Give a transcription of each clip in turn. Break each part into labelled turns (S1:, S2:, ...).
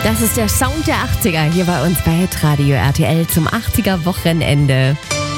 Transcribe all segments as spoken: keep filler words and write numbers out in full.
S1: Das ist der Sound der achtziger hier bei uns bei Hitradio R T L zum achtziger-Wochenende.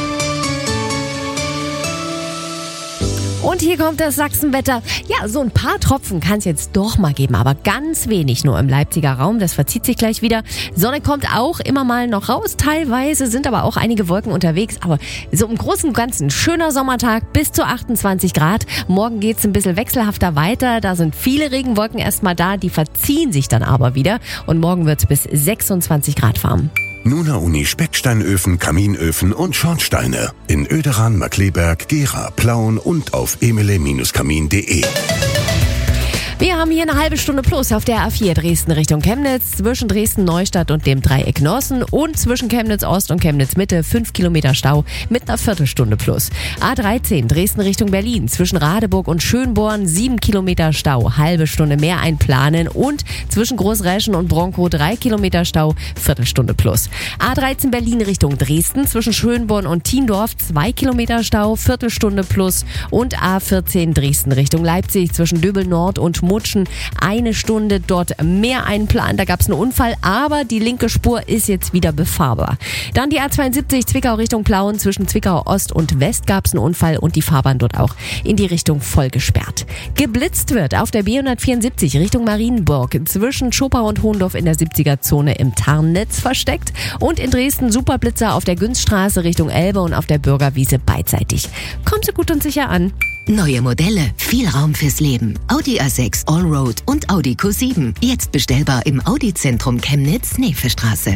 S1: Und hier kommt das Sachsenwetter. Ja, so ein paar Tropfen kann es jetzt doch mal geben, aber ganz wenig nur im Leipziger Raum. Das verzieht sich gleich wieder. Sonne kommt auch immer mal noch raus. Teilweise sind aber auch einige Wolken unterwegs. Aber so im Großen und Ganzen schöner Sommertag bis zu achtundzwanzig Grad. Morgen geht's ein bisschen wechselhafter weiter. Da sind viele Regenwolken erstmal da. Die verziehen sich dann aber wieder. Und morgen wird's bis sechsundzwanzig Grad warm.
S2: Nuna Uni Specksteinöfen, Kaminöfen und Schornsteine. In Oederan, Markleberg, Gera, Plauen und auf emele Kamin punkt de.
S1: Wir haben hier eine halbe Stunde plus auf der A vier Dresden Richtung Chemnitz, zwischen Dresden-Neustadt und dem Dreieck Norsen und zwischen Chemnitz-Ost und Chemnitz-Mitte fünf Kilometer Stau mit einer Viertelstunde plus. A dreizehn Dresden Richtung Berlin, zwischen Radeburg und Schönborn sieben Kilometer Stau, halbe Stunde mehr einplanen und zwischen Großräschen und Bronkow drei Kilometer Stau, Viertelstunde plus. A dreizehn Berlin Richtung Dresden, zwischen Schönborn und Thiendorf zwei Kilometer Stau, Viertelstunde plus und A vierzehn Dresden Richtung Leipzig, zwischen Döbel Nord und Mutschen eine Stunde dort mehr einplanen. Da gab es einen Unfall, aber die linke Spur ist jetzt wieder befahrbar. Dann die A zweiundsiebzig Zwickau Richtung Plauen. Zwischen Zwickau Ost und West gab es einen Unfall und die Fahrbahn dort auch in die Richtung voll gesperrt. Geblitzt wird auf der B hundertvierundsiebzig Richtung Marienburg. Zwischen Schopau und Hohendorf in der siebziger-Zone im Tarnnetz versteckt. Und in Dresden Superblitzer auf der Günzstraße Richtung Elbe und auf der Bürgerwiese beidseitig. Kommt so gut und sicher an.
S3: Neue Modelle, viel Raum fürs Leben. Audi A sechs Allroad und Audi Q sieben. Jetzt bestellbar im Audi-Zentrum Chemnitz, Neefestraße.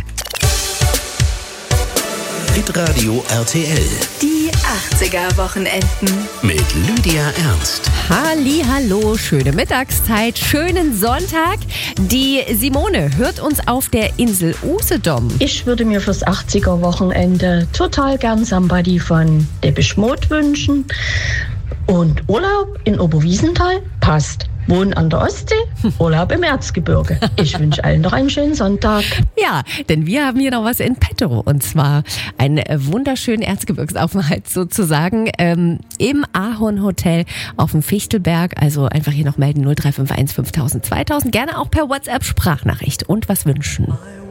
S4: Hitradio R T L.
S5: Die achtziger-Wochenenden.
S4: Mit Lydia Ernst.
S1: Halli, hallo, schöne Mittagszeit, schönen Sonntag. Die Simone hört uns auf der Insel Usedom.
S6: Ich würde mir fürs achtziger-Wochenende total gern Somebody von Depeche Mode wünschen. Und Urlaub in Oberwiesenthal passt. Wohnen an der Ostsee, Urlaub im Erzgebirge. Ich wünsche allen noch einen schönen Sonntag.
S1: Ja, denn wir haben hier noch was in petto. Und zwar einen wunderschönen Erzgebirgsaufenthalt sozusagen ähm, im Ahorn Hotel auf dem Fichtelberg. Also einfach hier noch melden null drei fünf eins fünftausend zweitausend. Gerne auch per WhatsApp Sprachnachricht und was wünschen.